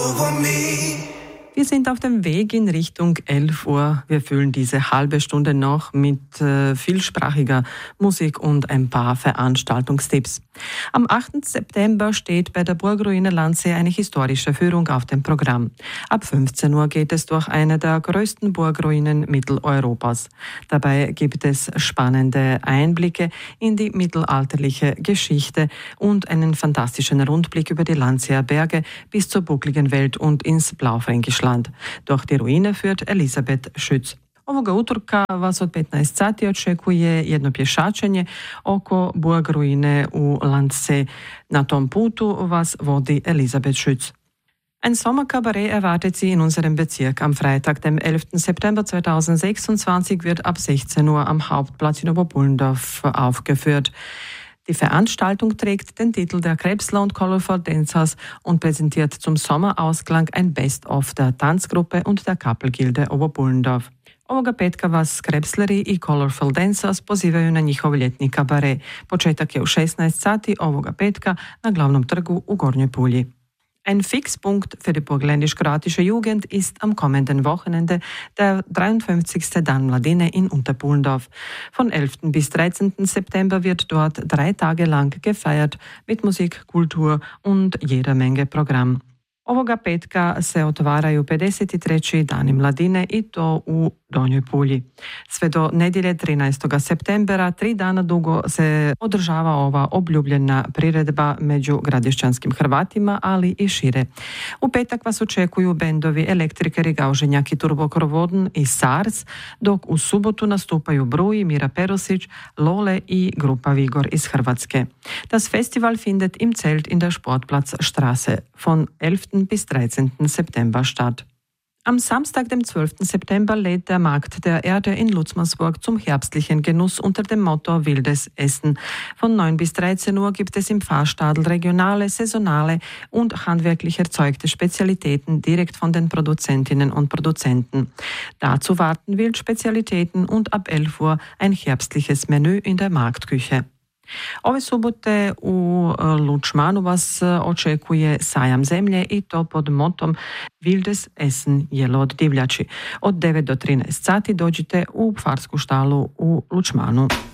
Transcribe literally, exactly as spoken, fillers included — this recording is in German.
Wir sind auf dem Weg in Richtung elf Uhr. Wir füllen diese halbe Stunde noch mit äh, vielsprachiger Musik und ein paar Veranstaltungstipps. Am achten September steht bei der Burgruine Landsee eine historische Führung auf dem Programm. Ab fünfzehn Uhr geht es durch eine der größten Burgruinen Mitteleuropas. Dabei gibt es spannende Einblicke in die mittelalterliche Geschichte und einen fantastischen Rundblick über die Landseer Berge bis zur buckligen Welt und ins Blaufränkisch Land. Durch die ruine führt Elizabeth Schütz. Ovoga utorka vas od petnaest sati očekuje jedno pješačenje oko Burgruine u Landsee. Na tom putu vas vodi Elizabeth Schütz. Ein Sommerkabarett erwartet Sie in unserem Bezirk. Am Freitag, dem elften September zweitausendsechsundzwanzig, wird ab sechzehn Uhr am Hauptplatz in Oberbullendorf aufgeführt. Die Veranstaltung trägt den Titel der Krebsler und Colorful Dancers und präsentiert zum Sommerausklang ein Best-of der Tanzgruppe und der Kapelgilde Oberbullendorf. Ovoga petka vas Krebsleri i Colorful Dancers pozivaju na njihov ljetni kabaret. Početak je u šesnaest sati ovoga petka na glavnom trgu u Gornjoj Pulji. Ein Fixpunkt für die burgenländisch-kroatische Jugend ist am kommenden Wochenende der dreiundfünfzigste Dan Mladine in Unterpullendorf. Von elften bis dreizehnten September wird dort drei Tage lang gefeiert mit Musik, Kultur und jeder Menge Programm. Ovoga petka se otvaraju pedeset treći Dani Mladine i to u Donjoj Pulji. Sve do nedjelje trinaestog septembra, tri dana dugo se održava ova obljubljena priredba među gradišćanskim Hrvatima, ali i šire. U petak vas očekuju bendovi Elektrikeri, Gauženjak i Turbokrovodn i SARS, dok u subotu nastupaju Bruji, Mira Perosić, Lole i grupa Vigor iz Hrvatske. Das Festival findet im Zelt in der Sportplatzstraße von elften bis dreizehnten September statt. Am Samstag, dem zwölften September, lädt der Markt der Erde in Lutzmannsburg zum herbstlichen Genuss unter dem Motto Wildes Essen. Von neun bis dreizehn Uhr gibt es im Fahrstadel regionale, saisonale und handwerklich erzeugte Spezialitäten direkt von den Produzentinnen und Produzenten. Dazu warten Wildspezialitäten und ab elf Uhr ein herbstliches Menü in der Marktküche. Ove subote u Lučmanu vas očekuje sajam zemlje i to pod motom Wildes Essen, jelo od divljači. Od devet do trinaest sati dođite u Pfarsku štalu u Lučmanu.